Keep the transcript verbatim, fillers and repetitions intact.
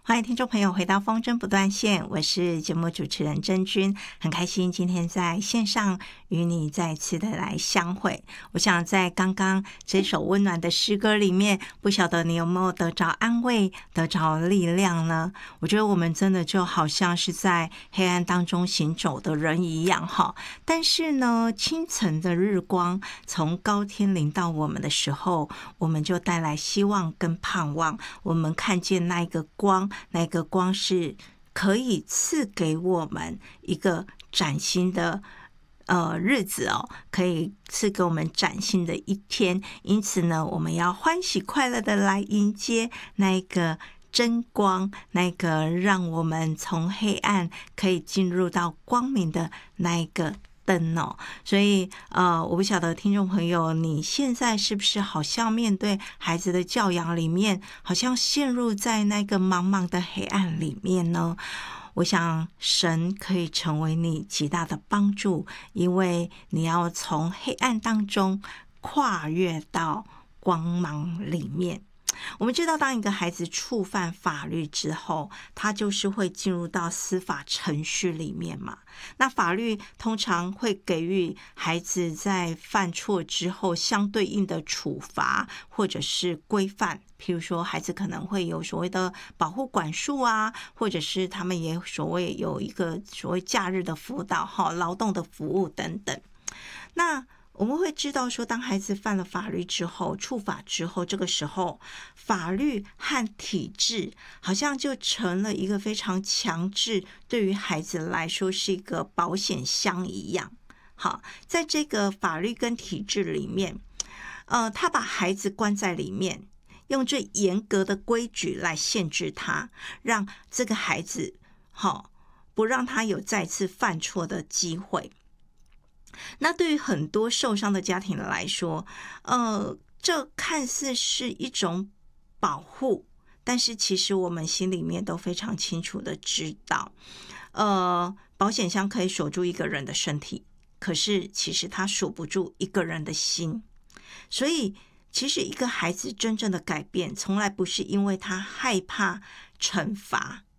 欢迎听众朋友回到风筝不断线，我是节目主持人真君，很开心今天在线上与你再次的来相会。我想在刚刚这首温暖的诗歌里面，不晓得你有没有得着安慰，得着力量呢？我觉得我们真的就好像是在黑暗当中行走的人一样哈，但是呢，清晨的日光从高天临到我们的时候，我们就带来希望跟盼望，我们看见那一个光，那个光是可以赐给我们一个崭新的呃日子哦，可以赐给我们崭新的一天。因此呢，我们要欢喜快乐的来迎接那个真光，那个让我们从黑暗可以进入到光明的那一个灯哦。所以呃，我不晓得听众朋友你现在是不是好像面对孩子的教养里面，好像陷入在那个茫茫的黑暗里面呢？我想神可以成为你极大的帮助，因为你要从黑暗当中跨越到光芒里面。我们知道，当一个孩子触犯法律之后，他就是会进入到司法程序里面嘛。那法律通常会给予孩子在犯错之后相对应的处罚或者是规范，譬如说孩子可能会有所谓的保护管束啊，或者是他们也所谓有一个所谓假日的辅导、劳动的服务等等。那我们会知道说，当孩子犯了法律之后，触法之后，这个时候法律和体制好像就成了一个非常强制，对于孩子来说是一个保险箱一样。好，在这个法律跟体制里面，呃，他把孩子关在里面，用最严格的规矩来限制他，让这个孩子好不让他有再次犯错的机会。那对于很多受伤的家庭来说，呃，这看似是一种保护，但是其实我们心里面都非常清楚的知道，呃，保险箱可以锁住一个人的身体，可是其实它锁不住一个人的心。所以其实一个孩子真正的改变，从来不是因为他害怕惩罚，